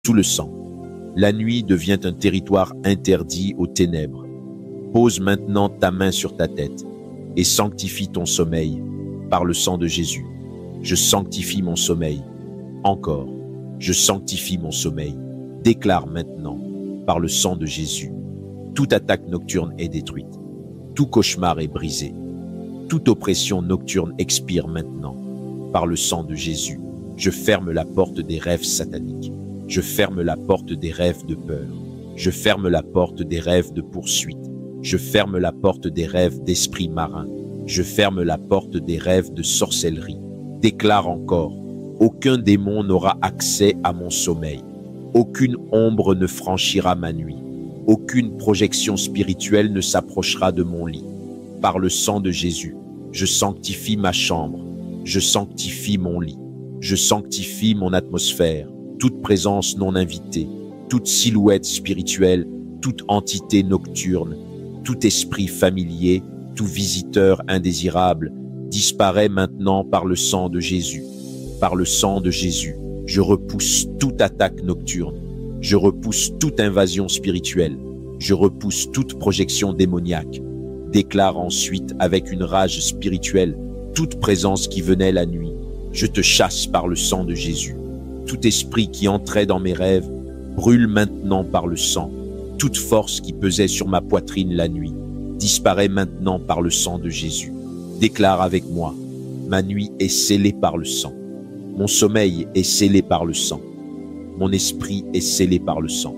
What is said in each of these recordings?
sous le sang. La nuit devient un territoire interdit aux ténèbres. Pose maintenant ta main sur ta tête et sanctifie ton sommeil par le sang de Jésus. Je sanctifie mon sommeil. Encore, je sanctifie mon sommeil. Déclare maintenant, par le sang de Jésus, toute attaque nocturne est détruite. Tout cauchemar est brisé. Toute oppression nocturne expire maintenant, par le sang de Jésus. Je ferme la porte des rêves sataniques. Je ferme la porte des rêves de peur. Je ferme la porte des rêves de poursuite. Je ferme la porte des rêves d'esprits marins. Je ferme la porte des rêves de sorcellerie. Déclare encore, aucun démon n'aura accès à mon sommeil. Aucune ombre ne franchira ma nuit. Aucune projection spirituelle ne s'approchera de mon lit. Par le sang de Jésus, je sanctifie ma chambre. Je sanctifie mon lit. Je sanctifie mon atmosphère. Toute présence non invitée, toute silhouette spirituelle, toute entité nocturne, tout esprit familier, tout visiteur indésirable, disparaît maintenant par le sang de Jésus. Par le sang de Jésus, je repousse toute attaque nocturne. Je repousse toute invasion spirituelle. Je repousse toute projection démoniaque. Déclare ensuite avec une rage spirituelle toute présence qui venait la nuit. Je te chasse par le sang de Jésus. Tout esprit qui entrait dans mes rêves brûle maintenant par le sang. Toute force qui pesait sur ma poitrine la nuit disparaît maintenant par le sang de Jésus. Déclare avec moi, ma nuit est scellée par le sang. Mon sommeil est scellé par le sang. Mon esprit est scellé par le sang.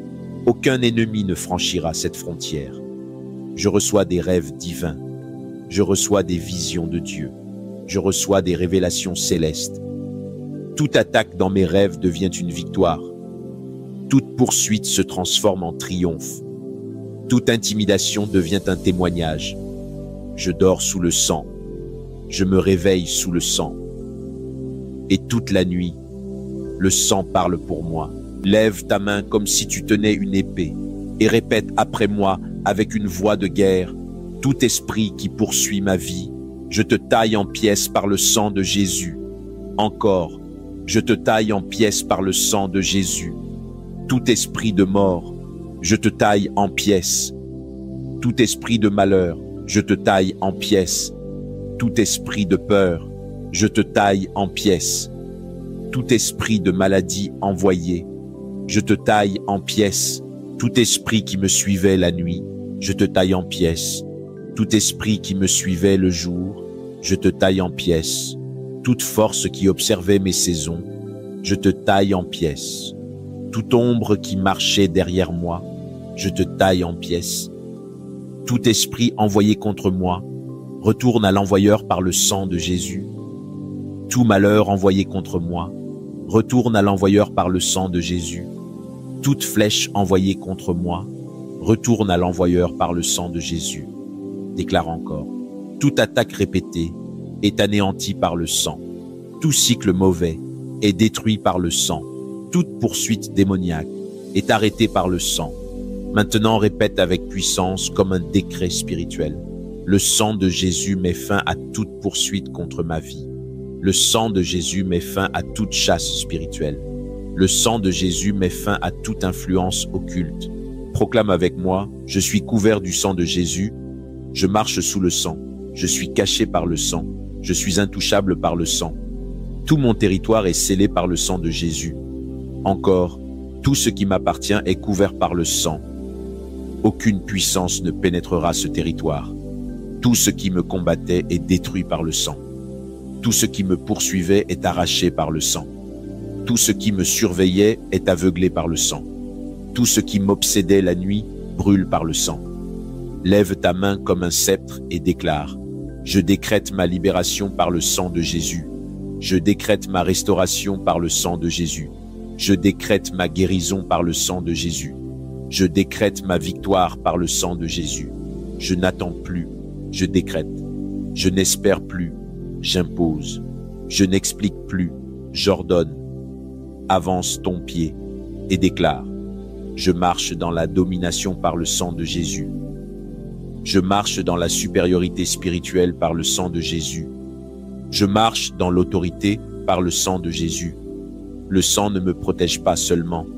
Aucun ennemi ne franchira cette frontière. Je reçois des rêves divins. Je reçois des visions de Dieu. Je reçois des révélations célestes. Toute attaque dans mes rêves devient une victoire. Toute poursuite se transforme en triomphe. Toute intimidation devient un témoignage. Je dors sous le sang. Je me réveille sous le sang. Et toute la nuit, le sang parle pour moi. Lève ta main comme si tu tenais une épée et répète après moi avec une voix de guerre. Tout esprit qui poursuit ma vie, je te taille en pièces par le sang de Jésus. Encore, je te taille en pièces par le sang de Jésus. Tout esprit de mort, je te taille en pièces. Tout esprit de malheur, je te taille en pièces. Tout esprit de peur, je te taille en pièces. Tout esprit de maladie envoyé, je te taille en pièces. Tout esprit qui me suivait la nuit, je te taille en pièces. Tout esprit qui me suivait le jour, je te taille en pièces. Toute force qui observait mes saisons, je te taille en pièces. Toute ombre qui marchait derrière moi, je te taille en pièces. Tout esprit envoyé contre moi, retourne à l'envoyeur par le sang de Jésus. Tout malheur envoyé contre moi, retourne à l'envoyeur par le sang de Jésus. Toute flèche envoyée contre moi, retourne à l'envoyeur par le sang de Jésus. Déclare encore, toute attaque répétée est anéantie par le sang. Tout cycle mauvais est détruit par le sang. Toute poursuite démoniaque est arrêtée par le sang. Maintenant, répète avec puissance comme un décret spirituel. Le sang de Jésus met fin à toute poursuite contre ma vie. Le sang de Jésus met fin à toute chasse spirituelle. Le sang de Jésus met fin à toute influence occulte. Proclame avec moi, je suis couvert du sang de Jésus. Je marche sous le sang. Je suis caché par le sang. Je suis intouchable par le sang. Tout mon territoire est scellé par le sang de Jésus. Encore, tout ce qui m'appartient est couvert par le sang. Aucune puissance ne pénétrera ce territoire. Tout ce qui me combattait est détruit par le sang. Tout ce qui me poursuivait est arraché par le sang. Tout ce qui me surveillait est aveuglé par le sang. Tout ce qui m'obsédait la nuit brûle par le sang. Lève ta main comme un sceptre et déclare, je décrète ma libération par le sang de Jésus. Je décrète ma restauration par le sang de Jésus. Je décrète ma guérison par le sang de Jésus. Je décrète ma victoire par le sang de Jésus. Je n'attends plus, je décrète. Je n'espère plus, j'impose. Je n'explique plus, j'ordonne. Avance ton pied et déclare. Je marche dans la domination par le sang de Jésus. Je marche dans la supériorité spirituelle par le sang de Jésus. Je marche dans l'autorité par le sang de Jésus. Le sang ne me protège pas seulement,